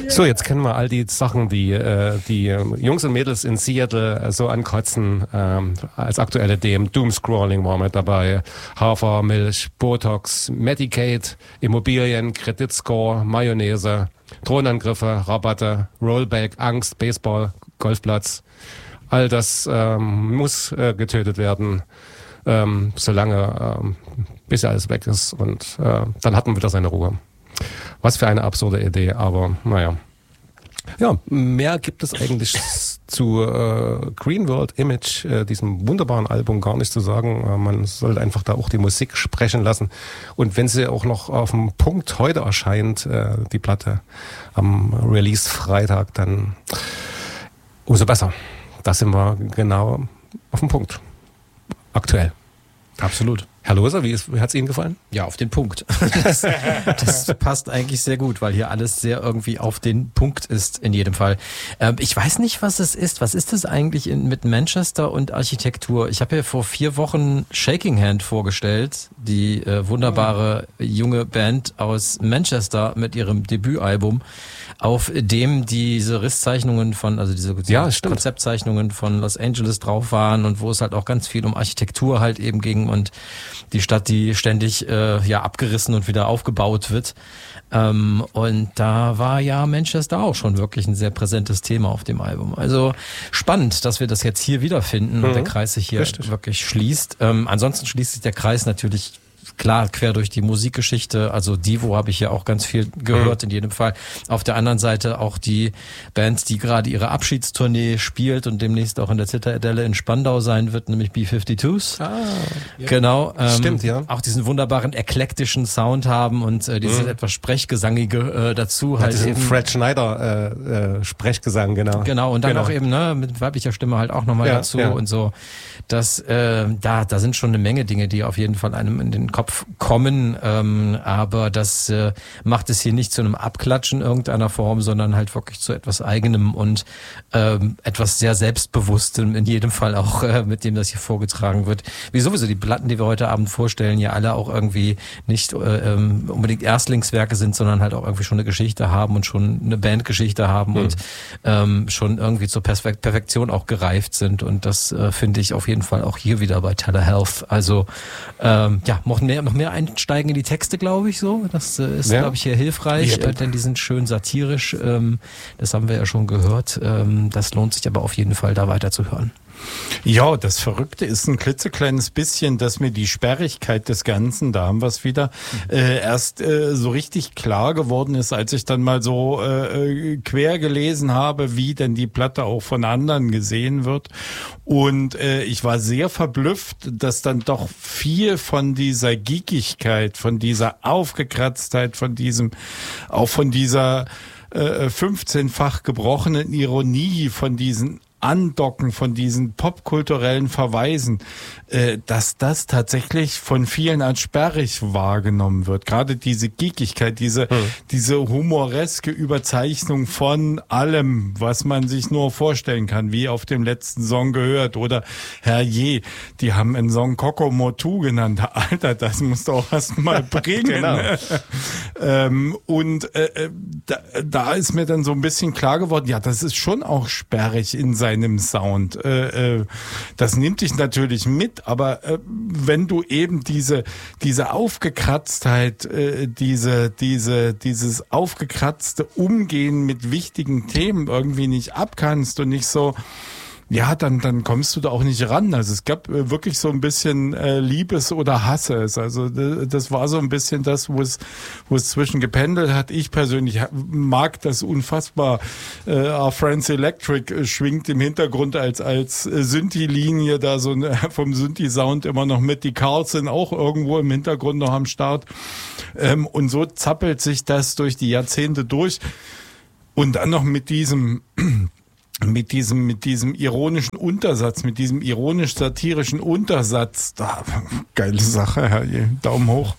So, jetzt kennen wir all die Sachen, die die Jungs und Mädels in Seattle so ankotzen. Als aktuelle Themen Doomscrolling war mit dabei, Hafermilch, Botox, Medicaid, Immobilien, Kreditscore, Mayonnaise, Drohnenangriffe, Rabatte, Rollback, Angst, Baseball, Golfplatz. All das muss getötet werden, solange bis alles weg ist. Und dann hat man wieder seine Ruhe. Was für eine absurde Idee, aber naja. Ja, mehr gibt es eigentlich zu Green World Image, diesem wunderbaren Album, gar nicht zu sagen. Man sollte einfach da auch die Musik sprechen lassen. Und wenn sie auch noch auf dem Punkt heute erscheint, die Platte am Release-Freitag, dann umso besser. Da sind wir genau auf dem Punkt. Aktuell. Absolut. Herr Loser, wie hat es Ihnen gefallen? Ja, auf den Punkt. Das passt eigentlich sehr gut, weil hier alles sehr irgendwie auf den Punkt ist in jedem Fall. Ich weiß nicht, was es ist. Was ist das eigentlich mit Manchester und Architektur? Ich habe ja vor 4 Wochen Shaking Hand vorgestellt, die wunderbare junge Band aus Manchester mit ihrem Debütalbum, auf dem diese Risszeichnungen also diese Konzeptzeichnungen von Los Angeles drauf waren und wo es halt auch ganz viel um Architektur halt eben ging und die Stadt, die ständig abgerissen und wieder aufgebaut wird. Und da war ja Manchester auch schon wirklich ein sehr präsentes Thema auf dem Album. Also spannend, dass wir das jetzt hier wiederfinden und der Kreis sich hier wirklich schließt. Ansonsten schließt sich der Kreis natürlich klar quer durch die Musikgeschichte, also Divo habe ich ja auch ganz viel gehört in jedem Fall. Auf der anderen Seite auch die Band, die gerade ihre Abschiedstournee spielt und demnächst auch in der Zitadelle in Spandau sein wird, nämlich B-52s. Ja. Genau. Stimmt, ja. Auch diesen wunderbaren eklektischen Sound haben und dieses etwas Sprechgesangige dazu. Halt diesen Fred Schneider Sprechgesang, genau. Genau, und dann auch eben mit weiblicher Stimme halt auch nochmal dazu und so. Das, da sind schon eine Menge Dinge, die auf jeden Fall einem in den Kopf kommen, aber das macht es hier nicht zu einem Abklatschen irgendeiner Form, sondern halt wirklich zu etwas Eigenem und etwas sehr Selbstbewusstem, in jedem Fall auch, mit dem das hier vorgetragen wird. Wie sowieso die Platten, die wir heute Abend vorstellen, ja alle auch irgendwie nicht unbedingt Erstlingswerke sind, sondern halt auch irgendwie schon eine Geschichte haben und schon eine Bandgeschichte haben und schon irgendwie zur Perfektion auch gereift sind, und das finde ich auf jeden Fall auch hier wieder bei Telehealth. Also noch mehr einsteigen in die Texte, glaube ich, so. Das ist, glaube ich, hier hilfreich, denn die sind schön satirisch. Das haben wir ja schon gehört. Das lohnt sich aber auf jeden Fall, da weiterzuhören. Ja, das Verrückte ist ein klitzekleines bisschen, dass mir die Sperrigkeit des Ganzen, da haben wir es wieder, erst so richtig klar geworden ist, als ich dann mal so quer gelesen habe, wie denn die Platte auch von anderen gesehen wird. Und ich war sehr verblüfft, dass dann doch viel von dieser Geekigkeit, von dieser Aufgekratztheit, von dieser 15-fach gebrochenen Ironie, von diesen Andocken, von diesen popkulturellen Verweisen, dass das tatsächlich von vielen als sperrig wahrgenommen wird. Gerade diese Geekigkeit, diese humoreske Überzeichnung von allem, was man sich nur vorstellen kann, wie auf dem letzten Song gehört. Oder Herrje, die haben einen Song Kokomotu genannt. Alter, das musst du auch erst mal bringen. Genau. Da ist mir dann so ein bisschen klar geworden, ja, das ist schon auch sperrig in seinem Sound. Das nimmt dich natürlich mit, aber wenn du eben diese Aufgekratztheit, dieses aufgekratzte Umgehen mit wichtigen Themen irgendwie nicht abkannst und nicht so, ja, dann kommst du da auch nicht ran. Also es gab wirklich so ein bisschen Liebes oder Hasses. Also das war so ein bisschen das, wo es zwischen gependelt hat. Ich persönlich mag das unfassbar. Our Friends Electric schwingt im Hintergrund als Synthi-Linie da so vom Synthi-Sound immer noch mit. Die Carls sind auch irgendwo im Hintergrund noch am Start. Und so zappelt sich das durch die Jahrzehnte durch. Und dann noch mit diesem ironischen Untersatz, mit diesem ironisch-satirischen Untersatz. Geile Sache, Herrje. Daumen hoch.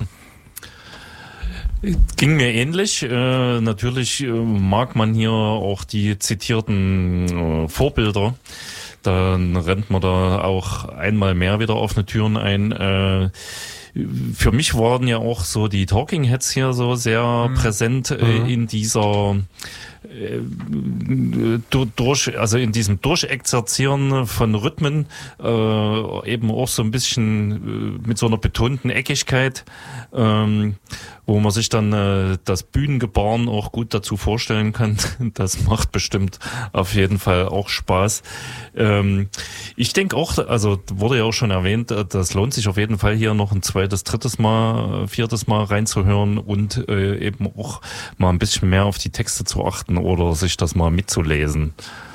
Ging mir ähnlich. Natürlich mag man hier auch die zitierten Vorbilder. Dann rennt man da auch einmal mehr wieder offene Türen ein. für mich waren ja auch so die Talking Heads hier so sehr präsent in dieser also in diesem Durchexerzieren von Rhythmen, eben auch so ein bisschen mit so einer betonten Eckigkeit, wo man sich dann das Bühnengebaren auch gut dazu vorstellen kann. Das macht bestimmt auf jeden Fall auch Spaß. Ich denke auch, also wurde ja auch schon erwähnt, das lohnt sich auf jeden Fall hier noch ein zweites, drittes Mal, viertes Mal reinzuhören und eben auch mal ein bisschen mehr auf die Texte zu achten oder sich das mal mitzulesen.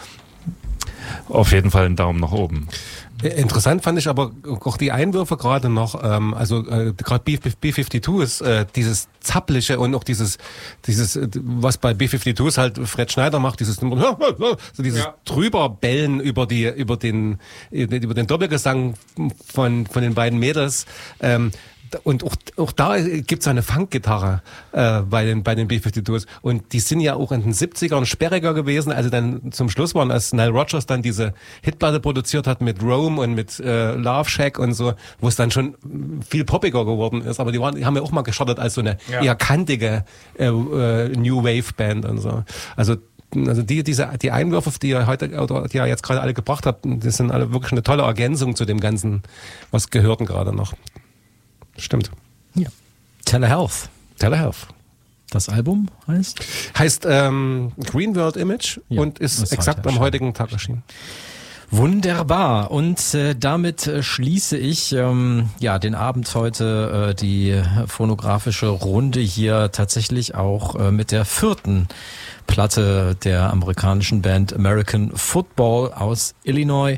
Auf jeden Fall einen Daumen nach oben. Interessant fand ich aber auch die Einwürfe gerade noch, also gerade B-52 ist dieses Zappliche und auch dieses, was bei B-52 ist halt Fred Schneider macht, dieses so dieses Drüberbellen über den Doppelgesang von den beiden Mädels. Und auch da gibt's eine Funkgitarre bei den B-52s. Und die sind ja auch in den 70ern sperriger gewesen, also dann zum Schluss waren, als Nile Rodgers dann diese Hitplatte produziert hat mit Rome und mit Love Shack und so, wo es dann schon viel poppiger geworden ist. Aber die haben ja auch mal gestartet als so eine eher kantige New Wave Band und so. Also die Einwürfe, die ihr heute oder die ihr jetzt gerade alle gebracht habt, das sind alle wirklich eine tolle Ergänzung zu dem Ganzen, was gehörten gerade noch. Stimmt. Ja. Telehealth. Das Album heißt Green World Image und ist exakt am heutigen Tag erschienen. Wunderbar. Und damit schließe ich den Abend heute, die phonographische Runde hier tatsächlich auch mit der 4. Platte der amerikanischen Band American Football aus Illinois.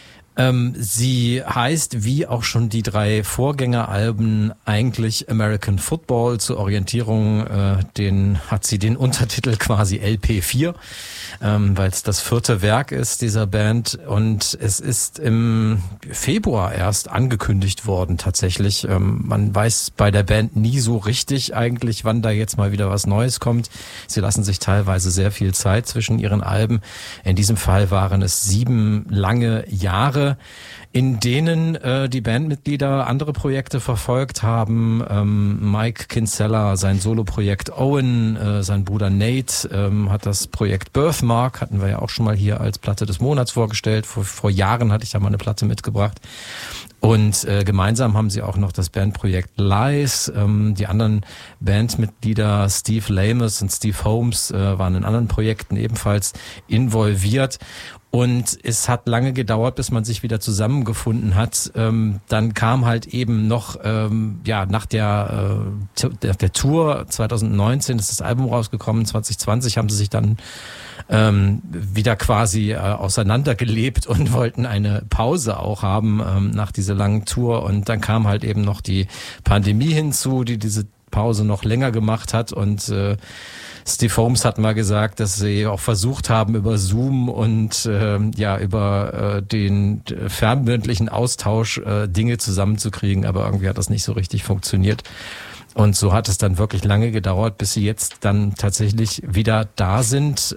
Sie heißt, wie auch schon die 3 Vorgängeralben, eigentlich American Football. Zur Orientierung hat sie den Untertitel quasi LP4, weil es das 4. Werk ist dieser Band. Und es ist im Februar erst angekündigt worden tatsächlich. Man weiß bei der Band nie so richtig eigentlich, wann da jetzt mal wieder was Neues kommt. Sie lassen sich teilweise sehr viel Zeit zwischen ihren Alben. In diesem Fall waren es 7 lange Jahre, in denen die Bandmitglieder andere Projekte verfolgt haben. Mike Kinsella, sein Soloprojekt Owen, sein Bruder Nate hat das Projekt Birthmark, hatten wir ja auch schon mal hier als Platte des Monats vorgestellt. Vor Jahren hatte ich da mal eine Platte mitgebracht. Und gemeinsam haben sie auch noch das Bandprojekt Lies. Die anderen Bandmitglieder Steve Lamus und Steve Holmes waren in anderen Projekten ebenfalls involviert. Und es hat lange gedauert, bis man sich wieder zusammengefunden hat. Dann kam halt eben noch, nach der Tour 2019 ist das Album rausgekommen, 2020 haben sie sich dann wieder quasi auseinandergelebt und wollten eine Pause auch haben nach dieser langen Tour. Und dann kam halt eben noch die Pandemie hinzu, die diese Pause noch länger gemacht hat. Und Steve Holmes hat mal gesagt, dass sie auch versucht haben, über Zoom und über den fernmündlichen Austausch Dinge zusammenzukriegen, aber irgendwie hat das nicht so richtig funktioniert. Und so hat es dann wirklich lange gedauert, bis sie jetzt dann tatsächlich wieder da sind.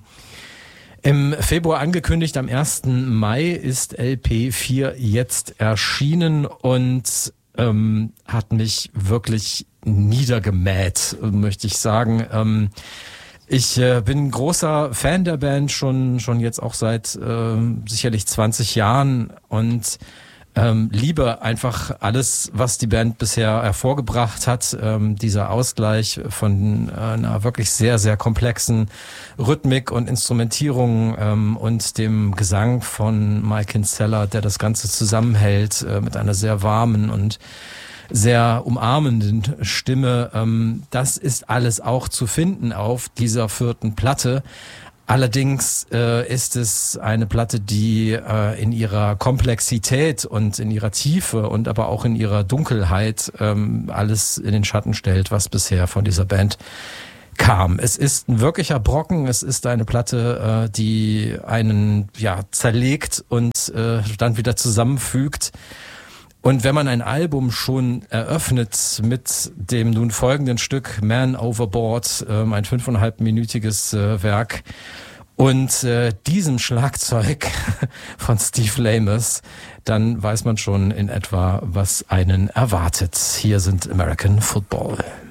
Im Februar angekündigt, am 1. Mai ist LP4 jetzt erschienen und hat mich wirklich niedergemäht, möchte ich sagen. Ich bin ein großer Fan der Band, schon jetzt auch seit sicherlich 20 Jahren und liebe einfach alles, was die Band bisher hervorgebracht hat. Dieser Ausgleich von einer wirklich sehr, sehr komplexen Rhythmik und Instrumentierung und dem Gesang von Mike Kinsella, der das Ganze zusammenhält mit einer sehr warmen und sehr umarmenden Stimme. Das ist alles auch zu finden auf dieser 4. Platte. Allerdings ist es eine Platte, die in ihrer Komplexität und in ihrer Tiefe und aber auch in ihrer Dunkelheit alles in den Schatten stellt, was bisher von dieser Band kam. Es ist ein wirklicher Brocken, es ist eine Platte, die einen zerlegt und dann wieder zusammenfügt. Und wenn man ein Album schon eröffnet mit dem nun folgenden Stück Man Overboard, ein 5,5-minütiges Werk, und diesem Schlagzeug von Steve Lamus, dann weiß man schon in etwa, was einen erwartet. Hier sind American Football.